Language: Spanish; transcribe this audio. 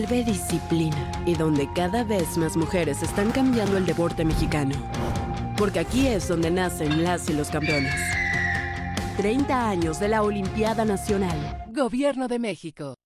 Vuelve disciplina y donde cada vez más mujeres están cambiando el deporte mexicano. Porque aquí es donde nacen las y los campeones. 30 años de la Olimpiada Nacional. Gobierno de México.